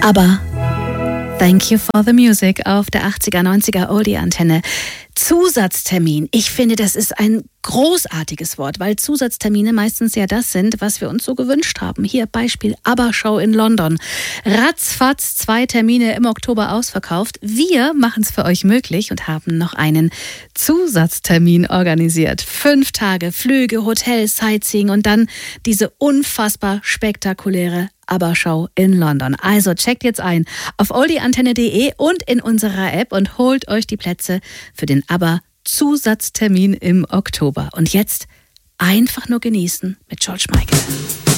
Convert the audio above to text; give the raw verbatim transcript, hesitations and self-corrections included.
Aber Thank You for the Music auf der achtziger, neunziger Oldie-Antenne. Zusatztermin. Ich finde, das ist ein großartiges Wort, weil Zusatztermine meistens ja das sind, was wir uns so gewünscht haben. Hier Beispiel ABBA-Show in London. Ratzfatz, zwei Termine im Oktober ausverkauft. Wir machen es für euch möglich und haben noch einen Zusatztermin organisiert. Fünf Tage, Flüge, Hotel, Sightseeing und dann diese unfassbar spektakuläre ABBA-Show in London. Also checkt jetzt ein auf oldieantenne punkt de und in unserer App und holt euch die Plätze für den ABBA-Zusatztermin im Oktober. Und jetzt einfach nur genießen mit George Michael.